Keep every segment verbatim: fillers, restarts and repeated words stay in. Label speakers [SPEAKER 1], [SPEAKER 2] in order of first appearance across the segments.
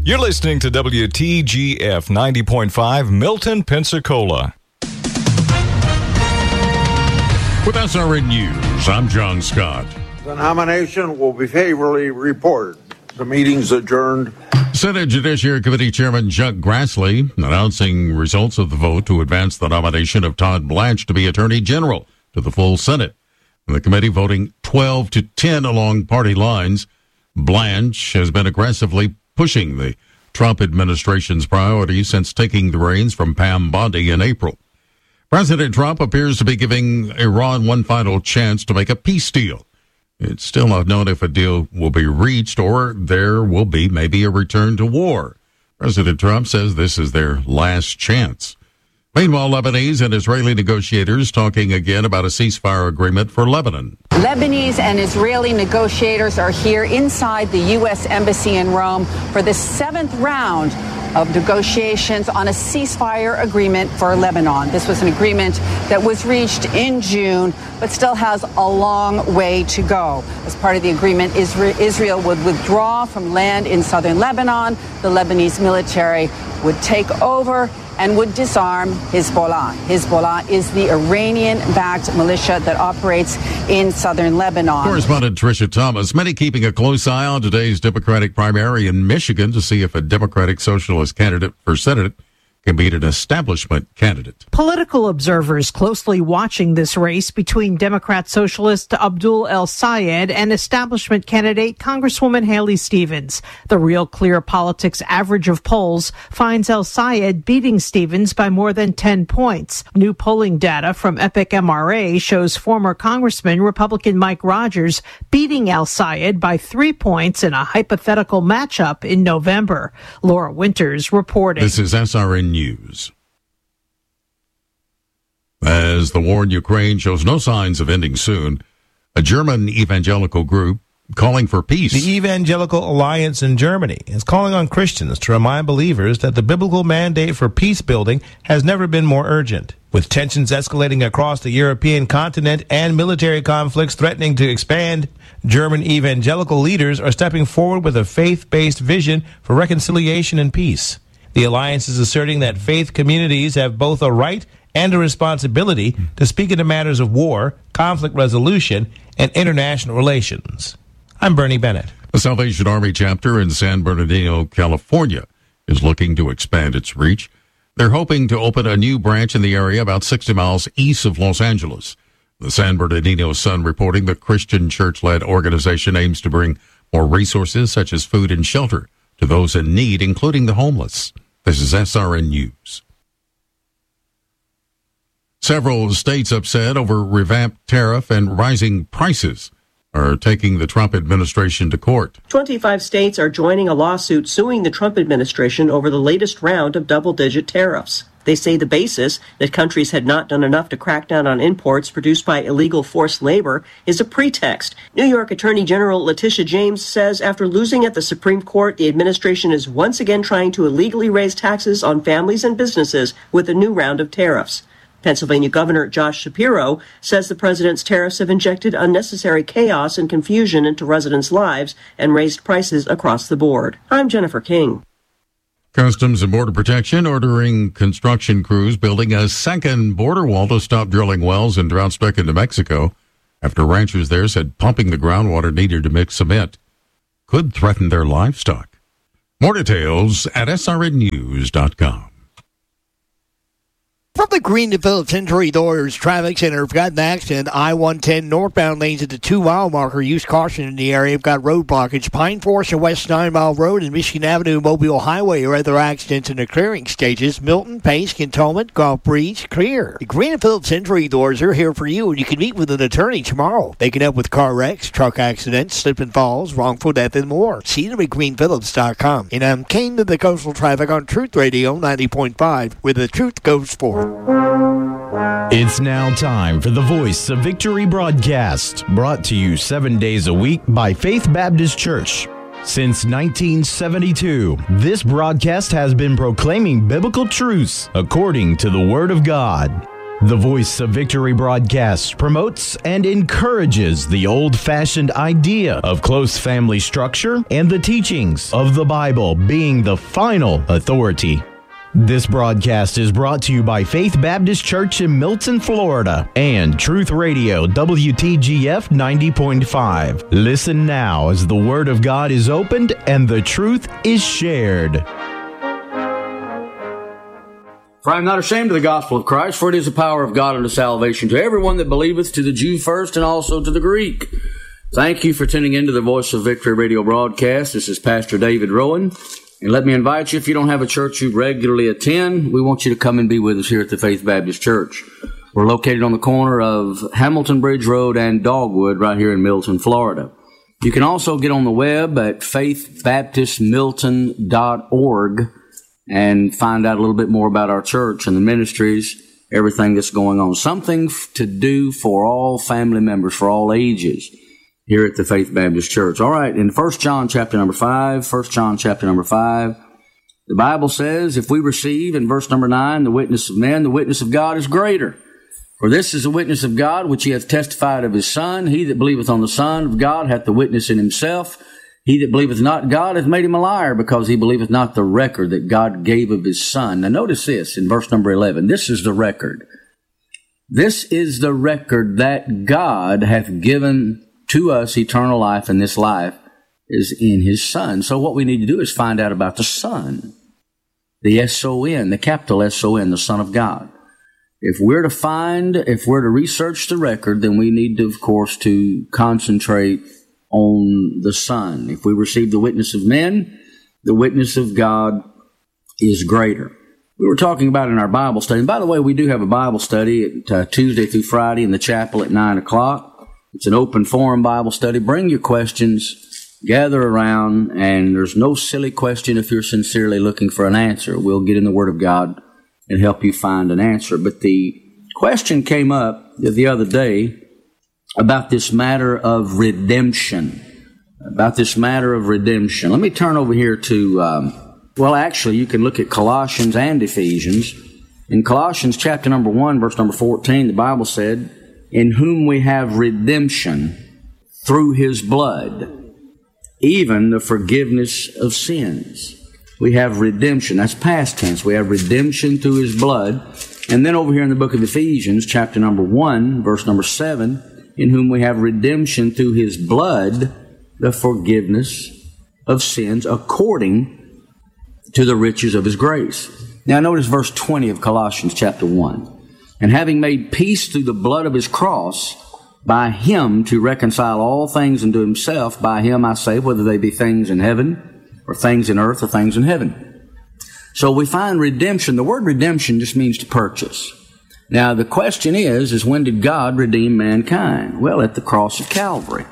[SPEAKER 1] You're listening to W T G F ninety point five, Milton, Pensacola.
[SPEAKER 2] With S R N News, I'm John Scott.
[SPEAKER 3] The nomination will be favorably reported. The meeting's adjourned.
[SPEAKER 2] Senate Judiciary Committee Chairman Chuck Grassley announcing results of the vote to advance the nomination of Todd Blanche to be Attorney General to the full Senate. And the committee voting twelve to ten along party lines. Blanche has been aggressively pushing the Trump administration's priorities since taking the reins from Pam Bondi in April. President Trump appears to be giving Iran one final chance to make a peace deal. It's still not known if a deal will be reached or there will be maybe a return to war. President Trump says this is their last chance. Meanwhile, Lebanese and Israeli negotiators talking again about a ceasefire agreement for Lebanon.
[SPEAKER 4] Lebanese and Israeli negotiators are here inside the U S Embassy in Rome for the seventh round of negotiations on a ceasefire agreement for Lebanon. This was an agreement that was reached in June, but still has a long way to go. As part of the agreement, Israel would withdraw from land in southern Lebanon. The Lebanese military would take over and would disarm Hezbollah. Hezbollah is the Iranian-backed militia that operates in southern Lebanon.
[SPEAKER 2] Correspondent Tricia Thomas, many keeping a close eye on today's Democratic primary in Michigan to see if a Democratic Socialist candidate for Senate can beat an establishment candidate.
[SPEAKER 5] Political observers closely watching this race between Democrat Socialist Abdul El-Sayed and establishment candidate Congresswoman Haley Stevens. The Real Clear Politics average of polls finds El-Sayed beating Stevens by more than ten points. New polling data from Epic M R A shows former Congressman Republican Mike Rogers beating El-Sayed by three points in a hypothetical matchup in November. Laura Winters reporting.
[SPEAKER 2] This is S R N News. As the war in Ukraine shows no signs of ending soon, a German evangelical group calling for peace.
[SPEAKER 6] The Evangelical Alliance in Germany is calling on Christians to remind believers that the biblical mandate for peace building has never been more urgent. With tensions escalating across the European continent and military conflicts threatening to expand, German evangelical leaders are stepping forward with a faith-based vision for reconciliation and peace. The alliance is asserting that faith communities have both a right and a responsibility to speak into matters of war, conflict resolution, and international relations. I'm Bernie Bennett.
[SPEAKER 2] The Salvation Army chapter in San Bernardino, California, is looking to expand its reach. They're hoping to open a new branch in the area about sixty miles east of Los Angeles. The San Bernardino Sun reporting the Christian church-led organization aims to bring more resources such as food and shelter to those in need, including the homeless. This is S R N News. Several states upset over revamped tariff and rising prices are taking the Trump administration to court.
[SPEAKER 7] twenty-five states are joining a lawsuit suing the Trump administration over the latest round of double-digit tariffs. They say the basis, that countries had not done enough to crack down on imports produced by illegal forced labor, is a pretext. New York Attorney General Letitia James says after losing at the Supreme Court, the administration is once again trying to illegally raise taxes on families and businesses with a new round of tariffs. Pennsylvania Governor Josh Shapiro says the president's tariffs have injected unnecessary chaos and confusion into residents' lives and raised prices across the board. I'm Jennifer King.
[SPEAKER 2] Customs and Border Protection ordering construction crews building a second border wall to stop drilling wells in drought-stricken New Mexico after ranchers there said pumping the groundwater needed to mix cement could threaten their livestock. More details at S R N news dot com.
[SPEAKER 8] From the Green to Phillips Injury Doors Traffic Center, we've got an accident. I one ten northbound lanes at the two-mile marker. Use caution in the area. We've got road blockage. Pine Forest and West nine Mile Road and Michigan Avenue Mobile Highway are other accidents in the clearing stages. Milton, Pace, Cantonment, Gulf Breeze, clear. The Green and Phillips Injury Doors are here for you, and you can meet with an attorney tomorrow. They can help with car wrecks, truck accidents, slip and falls, wrongful death, and more. See them at green phillips dot com. And I'm Kane to the Coastal Traffic on Truth Radio ninety point five, where the truth goes forth.
[SPEAKER 9] It's now time for the Voice of Victory broadcast, brought to you seven days a week by Faith Baptist Church. Since nineteen seventy-two, this broadcast has been proclaiming biblical truths according to the Word of God. The Voice of Victory broadcast promotes and encourages the old-fashioned idea of close family structure and the teachings of the Bible being the final authority. This broadcast is brought to you by Faith Baptist Church in Milton, Florida, and Truth Radio W T G F ninety point five. Listen now as the Word of God is opened and the truth is shared.
[SPEAKER 10] For I am not ashamed of the gospel of Christ, for it is the power of God unto salvation to everyone that believeth, to the Jew first and also to the Greek. Thank you for tuning into the Voice of Victory radio broadcast. This is Pastor David Rowan. And let me invite you, if you don't have a church you regularly attend, we want you to come and be with us here at the Faith Baptist Church. We're located on the corner of Hamilton Bridge Road and Dogwood right here in Milton, Florida. You can also get on the web at faith baptist milton dot org and find out a little bit more about our church and the ministries, everything that's going on. Something to do for all family members, for all ages, here at the Faith Baptist Church. All right, in First John chapter number five, First John chapter number five, the Bible says, if we receive, in verse number nine, the witness of men, the witness of God is greater. For this is the witness of God, which he hath testified of his Son. He that believeth on the Son of God hath the witness in himself. He that believeth not God hath made him a liar, because he believeth not the record that God gave of his Son. Now notice this in verse number eleven. This is the record. This is the record that God hath given to us eternal life, and this life is in his Son. So what we need to do is find out about the Son. The S O N, the capital S O N, the Son of God. If we're to find, if we're to research the record, then we need to, of course, to concentrate on the Son. If we receive the witness of men, the witness of God is greater. We were talking about in our Bible study. And by the way, we do have a Bible study at, uh, Tuesday through Friday in the chapel at nine o'clock. It's an open forum Bible study. Bring your questions, gather around, and there's no silly question if you're sincerely looking for an answer. We'll get in the Word of God and help you find an answer. But the question came up the other day about this matter of redemption. About this matter of redemption. Let me turn over here to, um, well, actually, you can look at Colossians and Ephesians. In Colossians chapter number one, verse number fourteen, the Bible said, in whom we have redemption through his blood, even the forgiveness of sins. We have redemption. That's past tense. We have redemption through his blood. And then over here in the book of Ephesians, chapter number one, verse number seven, in whom we have redemption through his blood, the forgiveness of sins, according to the riches of his grace. Now notice verse twenty of Colossians chapter one. And having made peace through the blood of his cross, by him to reconcile all things unto himself, by him I say, whether they be things in heaven, or things in earth, or things in heaven. So we find redemption. The word redemption just means to purchase. Now the question is, is when did God redeem mankind? Well, at the cross of Calvary.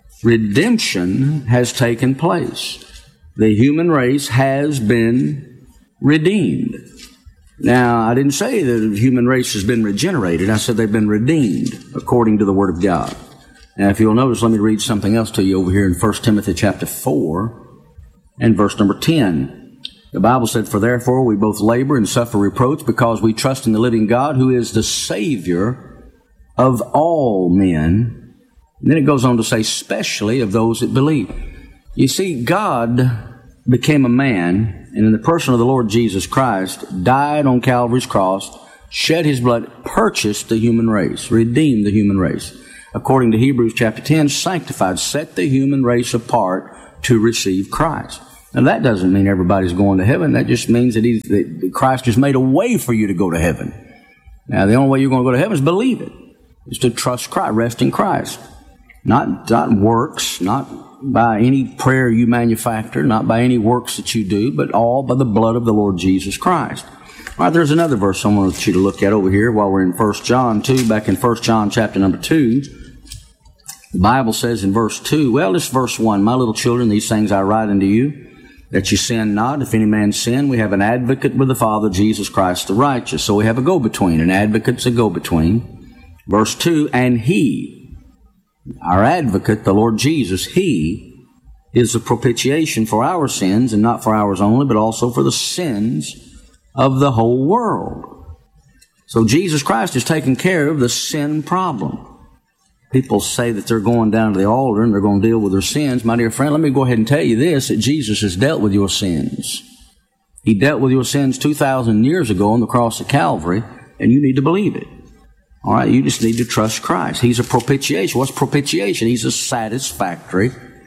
[SPEAKER 10] Redemption has taken place. The human race has been redeemed. Now, I didn't say that the human race has been regenerated. I said they've been redeemed according to the Word of God. Now, if you'll notice, let me read something else to you over here in First Timothy chapter four and verse number ten. The Bible said, for therefore we both labor and suffer reproach, because we trust in the living God, who is the Savior of all men. And then it goes on to say, especially of those that believe. You see, God became a man, and in the person of the Lord Jesus Christ, died on Calvary's cross, shed his blood, purchased the human race, redeemed the human race. According to Hebrews chapter ten, sanctified, set the human race apart to receive Christ. Now that doesn't mean everybody's going to heaven. That just means that, he's, that Christ has made a way for you to go to heaven. Now the only way you're going to go to heaven is believe it. Is to trust Christ, rest in Christ. Not, not works, not by any prayer you manufacture, not by any works that you do, but all by the blood of the Lord Jesus Christ. All right, there's another verse I want you to look at over here while we're in First John two, back in First John chapter number two. The Bible says in verse two, well, this verse one, my little children, these things I write unto you, that you sin not. If any man sin, we have an advocate with the Father, Jesus Christ the righteous. So we have a go-between. An advocate's a go-between. Verse two, and he, our advocate, the Lord Jesus, he is the propitiation for our sins, and not for ours only, but also for the sins of the whole world. So Jesus Christ is taking care of the sin problem. People say that they're going down to the altar and they're going to deal with their sins. My dear friend, let me go ahead and tell you this, that Jesus has dealt with your sins. He dealt with your sins two thousand years ago on the cross of Calvary, and you need to believe it. All right, you just need to trust Christ. He's a propitiation. What's propitiation? He's a satisfactory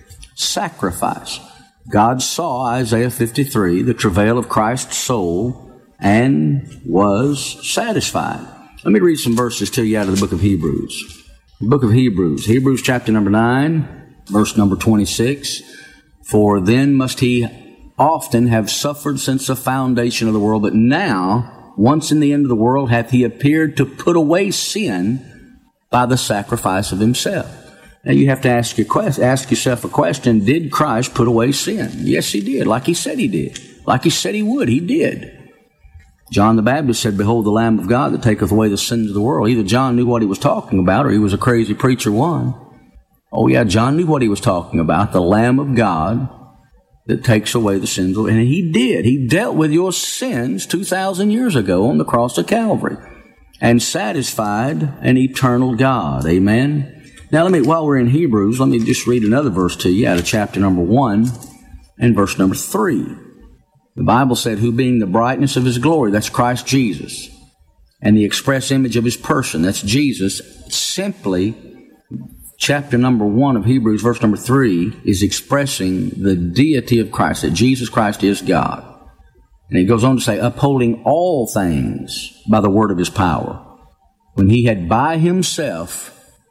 [SPEAKER 10] sacrifice. God saw, Isaiah fifty-three, the travail of Christ's soul, and was satisfied. Let me read some verses to you out of the book of Hebrews. The book of Hebrews, Hebrews chapter number nine, verse number twenty-six. For then must he often have suffered since the foundation of the world, but now, once in the end of the world, hath he appeared to put away sin by the sacrifice of himself. Now you have to ask, your quest, ask yourself a question. Did Christ put away sin? Yes, he did, like he said he did. Like he said he would, he did. John the Baptist said, behold the Lamb of God that taketh away the sins of the world. Either John knew what he was talking about or he was a crazy preacher one. Oh yeah, John knew what he was talking about, the Lamb of God that takes away the sins. And he did. He dealt with your sins two thousand years ago on the cross of Calvary and satisfied an eternal God. Amen. Now let me, while we're in Hebrews, let me just read another verse to you out of chapter number one and verse number three. The Bible said, who being the brightness of his glory, that's Christ Jesus, and the express image of his person, that's Jesus, simply chapter number one of Hebrews, verse number three, is expressing the deity of Christ, that Jesus Christ is God. And he goes on to say, upholding all things by the word of his power, when he had by himself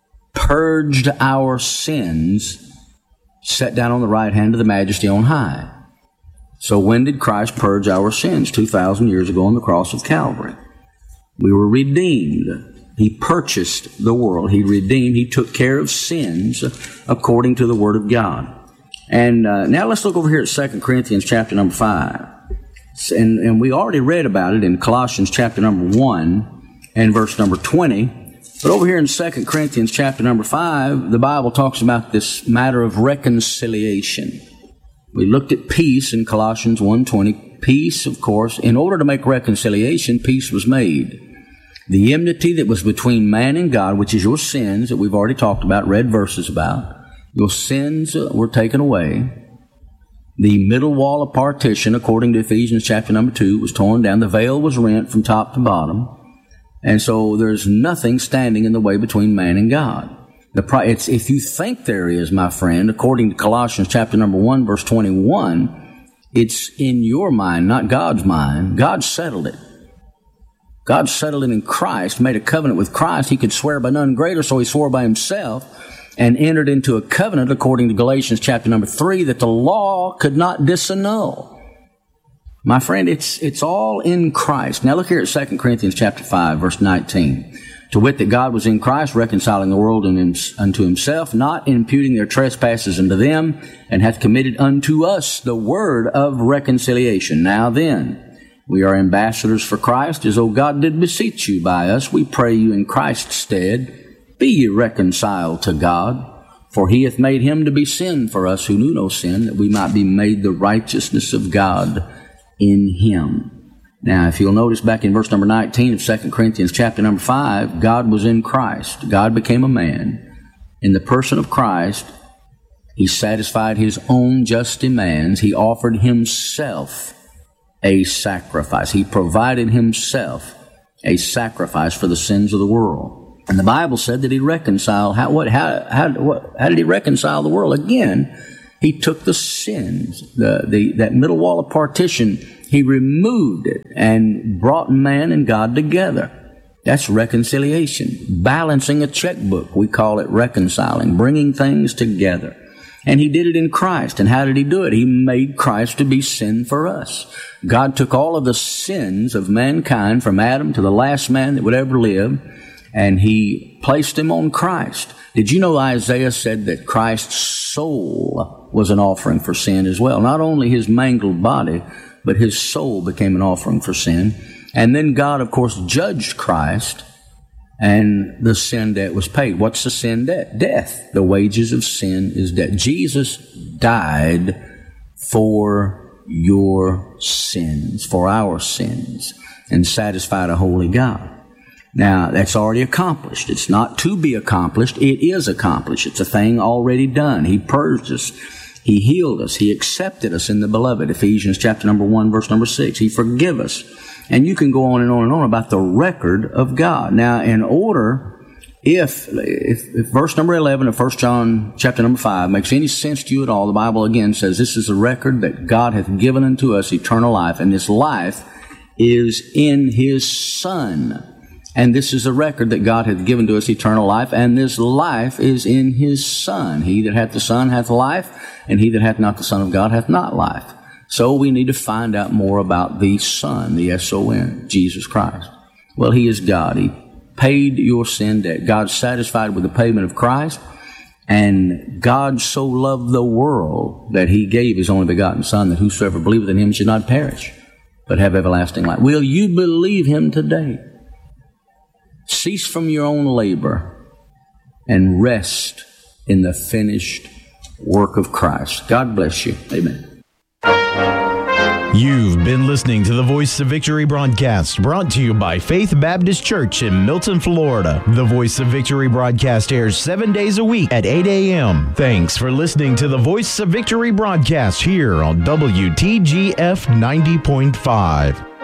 [SPEAKER 10] purged our sins, sat down on the right hand of the majesty on high. So when did Christ purge our sins? two thousand years ago on the cross of Calvary. We were redeemed. He purchased the world. He redeemed. He took care of sins according to the Word of God. And uh, now let's look over here at Second Corinthians chapter number five. And, and we already read about it in Colossians chapter number one and verse number twenty. But over here in Second Corinthians chapter number five, the Bible talks about this matter of reconciliation. We looked at peace in Colossians one twenty. Peace, of course, in order to make reconciliation, peace was made. The enmity that was between man and God, which is your sins that we've already talked about, read verses about, your sins were taken away. The middle wall of partition, according to Ephesians chapter number two, was torn down. The veil was rent from top to bottom. And so there's nothing standing in the way between man and God. The pri- it's, if you think there is, my friend, according to Colossians chapter number one, verse twenty-one, it's in your mind, not God's mind. God settled it. God settled it in Christ, made a covenant with Christ. He could swear by none greater, so he swore by himself and entered into a covenant, according to Galatians chapter number three, that the law could not disannul. My friend, it's it's all in Christ. Now look here at Second Corinthians chapter five, verse nineteen. To wit, that God was in Christ, reconciling the world unto himself, not imputing their trespasses unto them, and hath committed unto us the word of reconciliation. Now then, we are ambassadors for Christ, as though God did beseech you by us. We pray you in Christ's stead, be ye reconciled to God. For he hath made him to be sin for us who knew no sin, that we might be made the righteousness of God in him. Now, if you'll notice back in verse number nineteen of Second Corinthians chapter number five, God was in Christ. God became a man. In the person of Christ, he satisfied his own just demands. He offered himself a sacrifice. He provided himself a sacrifice for the sins of the world. And the Bible said that he reconciled. How, what, how, how, what, how did he reconcile the world? Again, he took the sins, the, the, that middle wall of partition, he removed it and brought man and God together. That's reconciliation. Balancing a checkbook, we call it reconciling, bringing things together. And he did it in Christ. And how did he do it? He made Christ to be sin for us. God took all of the sins of mankind from Adam to the last man that would ever live, and he placed them on Christ. Did you know Isaiah said that Christ's soul was an offering for sin as well? Not only his mangled body, but his soul became an offering for sin. And then God, of course, judged Christ, and the sin debt was paid. What's the sin debt? Death. The wages of sin is death. Jesus died for your sins, for our sins, and satisfied a holy God. Now, that's already accomplished. It's not to be accomplished. It is accomplished. It's a thing already done. He purged us. He healed us. He accepted us in the beloved. Ephesians chapter number one, verse number six. He forgive us. And you can go on and on and on about the record of God. Now, in order, if, if, if verse number eleven of First John chapter number five makes any sense to you at all, the Bible again says this is a record that God hath given unto us eternal life, and this life is in His Son. And this is a record that God hath given to us eternal life, and this life is in His Son. He that hath the Son hath life, and he that hath not the Son of God hath not life. So we need to find out more about the Son, the S O N, Jesus Christ. Well, He is God. He paid your sin debt. God's satisfied with the payment of Christ, and God so loved the world that He gave His only begotten Son, that whosoever believeth in Him should not perish, but have everlasting life. Will you believe Him today? Cease from your own labor and rest in the finished work of Christ. God bless you. Amen.
[SPEAKER 9] You've been listening to the Voice of Victory broadcast, brought to you by Faith Baptist Church in Milton, Florida. The Voice of Victory broadcast airs seven days a week at eight a.m. Thanks for listening to the Voice of Victory broadcast here on W T G F ninety point five.